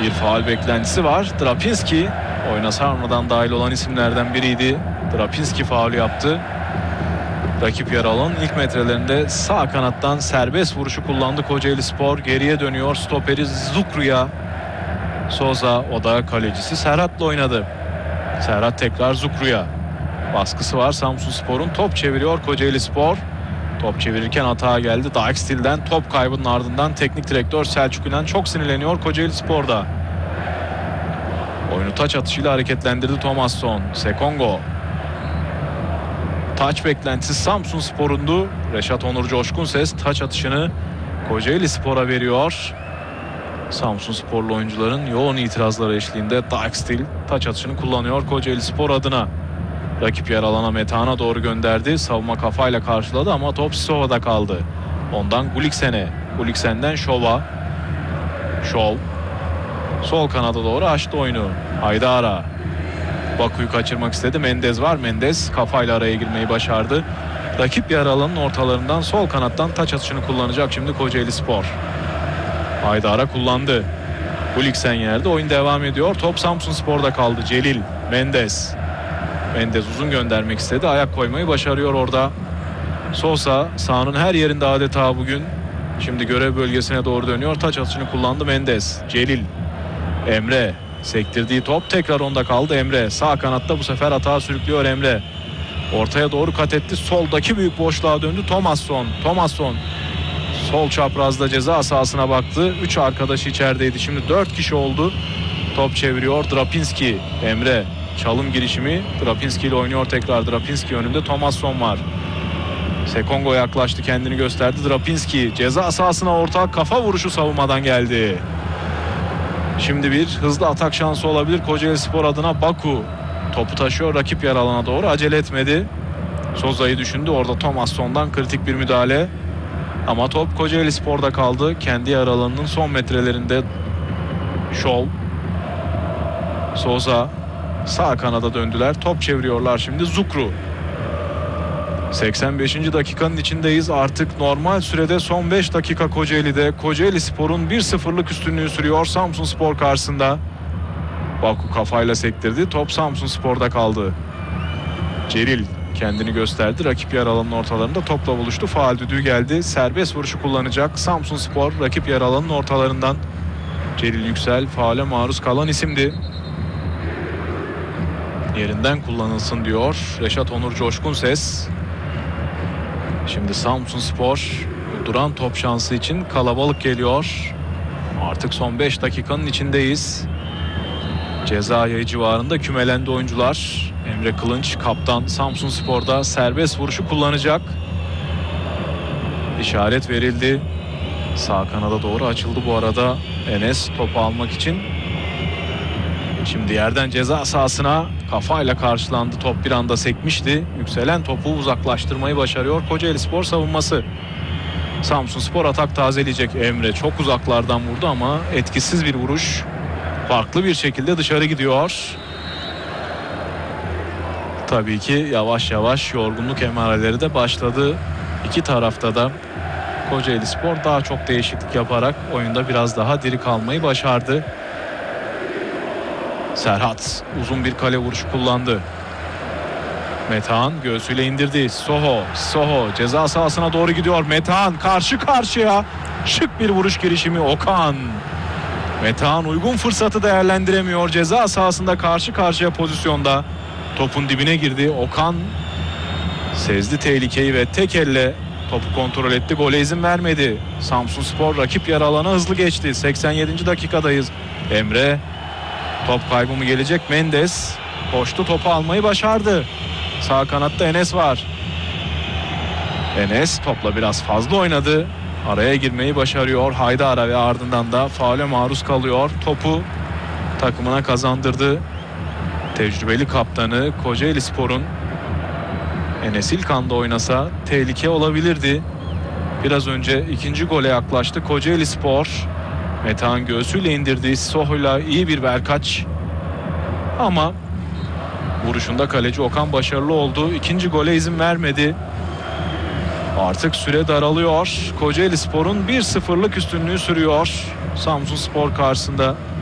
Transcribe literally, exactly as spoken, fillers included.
Bir faul beklentisi var. Drapinski oyuna sarmadan dahil olan isimlerden biriydi. Drapinski faul yaptı. Rakip yer alan ilk metrelerinde sağ kanattan serbest vuruşu kullandı Kocaelispor. Geriye dönüyor. Stoperi Zukru'ya. Soza, o da kalecisi Serhat'la oynadı. Serhat tekrar Zukru'ya. Baskısı var Samsunspor'un. Top çeviriyor Kocaelispor. Top çevirirken hata geldi. Dijksteel'den top kaybının ardından teknik direktör Selçuk İnan çok sinirleniyor Kocaelispor'da. Oyunu taç atışıyla hareketlendirdi Thomasson. Sekongo. Taç beklentisi Samsunspor'undu. Reşat Onur Coşkunses taç atışını Kocaelispor'a veriyor. Samsunsporlu oyuncuların yoğun itirazları eşliğinde Dijksteel taç atışını kullanıyor Kocaelispor adına. Rakip yer alana Metehan'a doğru gönderdi. Savunma kafayla karşıladı ama top Sisova'da kaldı. Ondan Guliksen'e. Guliksen'den Şov'a. Şov. Sol kanada doğru açtı oyunu. Haydara. Baku'yu kaçırmak istedi. Mendez var. Mendez kafayla araya girmeyi başardı. Rakip yer alanın ortalarından sol kanattan taç atışını kullanacak şimdi Kocaelispor. Haydara kullandı. Guliksen yerde. Oyun devam ediyor. Top Samsunspor'da kaldı. Celil. Mendez. Mendez uzun göndermek istedi. Ayak koymayı başarıyor orada. Sosa sahanın her yerinde adeta bugün. Şimdi görev bölgesine doğru dönüyor. Taç atışını kullandı Mendez. Celil. Emre. Sektirdiği top tekrar onda kaldı Emre. Sağ kanatta bu sefer hata sürüklüyor Emre. Ortaya doğru kat etti. Soldaki büyük boşluğa döndü Thomasson. Thomasson. Sol çaprazda ceza sahasına baktı. üç arkadaşı içerideydi. Şimdi dört kişi oldu. Top çeviriyor Drapinski. Emre. Çalım girişimi. Drapinski ile oynuyor tekrar. Drapinski önünde Thomasson var. Sekongo yaklaştı, kendini gösterdi. Drapinski ceza sahasına orta kafa vuruşu savunmadan geldi. Şimdi bir hızlı atak şansı olabilir Kocaelispor adına. Baku topu taşıyor rakip yer alana doğru. Acele etmedi. Soza'yı düşündü. Orada Thomasson'dan kritik bir müdahale. Ama top Kocaelispor'da kaldı. Kendi yer alanının son metrelerinde Şov. Soza. Sağ kanada döndüler. Top çeviriyorlar şimdi. Zukru. seksen beşinci dakikanın içindeyiz. Artık normal sürede son beş dakika Kocaeli'de. Kocaelispor'un bir sıfırlık üstünlüğü sürüyor Samsunspor karşısında. Baku kafayla sektirdi. Top Samsunspor'da kaldı. Celil kendini gösterdi. Rakip yer alanının ortalarında topla buluştu. Faul düdüğü geldi. Serbest vuruşu kullanacak Samsunspor rakip yer alanının ortalarından. Celil Yüksel faule maruz kalan isimdi. Yerinden kullanılsın diyor Reşat Onur Coşkunses. Şimdi Samsunspor duran top şansı için kalabalık geliyor. Artık son beş dakikanın içindeyiz. Ceza yayı civarında kümelendi oyuncular. Emre Kılınç kaptan Samsunspor'da serbest vuruşu kullanacak. İşaret verildi. Sağ kanada doğru açıldı bu arada Enes topu almak için. Şimdi yerden ceza sahasına kafayla karşılandı. Top bir anda sekmişti. Yükselen topu uzaklaştırmayı başarıyor Kocaelispor savunması. Samsunspor atak tazeleyecek. Emre çok uzaklardan vurdu ama etkisiz bir vuruş. Farklı bir şekilde dışarı gidiyor. Tabii ki yavaş yavaş yorgunluk emareleri de başladı. İki tarafta da Kocaelispor daha çok değişiklik yaparak oyunda biraz daha diri kalmayı başardı. Serhat uzun bir kale vuruşu kullandı. Metehan göğsüyle indirdi. Soho, Soho ceza sahasına doğru gidiyor. Metehan karşı karşıya. Şık bir vuruş girişimi Okan. Metehan uygun fırsatı değerlendiremiyor. Ceza sahasında karşı karşıya pozisyonda. Topun dibine girdi. Okan sezdi tehlikeyi ve tek elle topu kontrol etti. Gole izin vermedi. Samsunspor rakip yer alana hızlı geçti. seksen yedinci dakikadayız. Emre. Top kaybı mı gelecek? Mendez koştu, topu almayı başardı. Sağ kanatta Enes var. Enes topla biraz fazla oynadı. Araya girmeyi başarıyor Haydara ve ardından da faule maruz kalıyor. Topu takımına kazandırdı. Tecrübeli kaptanı Kocaelispor'un. Enes ilk anda oynasa tehlike olabilirdi. Biraz önce ikinci gole yaklaştı Kocaelispor. Metehan göğsüyle indirdi. Soho'yla iyi bir verkaç. Ama vuruşunda kaleci Okan başarılı oldu. İkinci gole izin vermedi. Artık süre daralıyor. Kocaelispor'un bir sıfırlık üstünlüğü sürüyor Samsunspor karşısında.